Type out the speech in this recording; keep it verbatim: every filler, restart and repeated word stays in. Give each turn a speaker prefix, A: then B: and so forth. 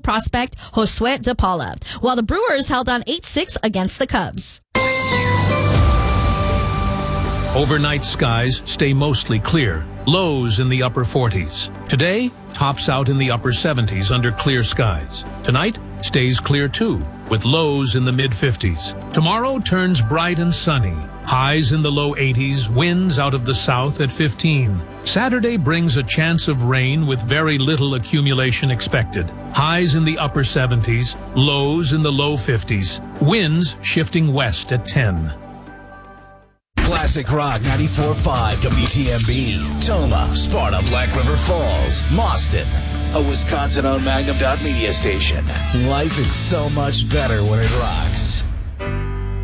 A: prospect Josue De Paula, while the Brewers held on eight six against the Cubs.
B: Overnight skies stay mostly clear. Lows in the upper forties. Today, tops out in the upper seventies under clear skies. Tonight, stays clear too, with lows in the mid-fifties. Tomorrow turns bright and sunny. Highs in the low eighties, winds out of the south at fifteen. Saturday brings a chance of rain with very little accumulation expected. Highs in the upper seventies, lows in the low fifties. Winds shifting west at ten.
C: Classic Rock ninety-four point five W T M B, Toma, Sparta, Black River Falls, Mauston, a Wisconsin-owned Magnum Dot Media station. Life is so much better when it rocks.